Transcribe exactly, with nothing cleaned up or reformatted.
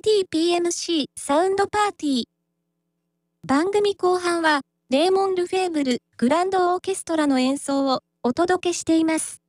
ティーピーエムシー サウンドパーティー。番組後半は、レーモン・ルフェーブル・グランドオーケストラの演奏をお届けしています。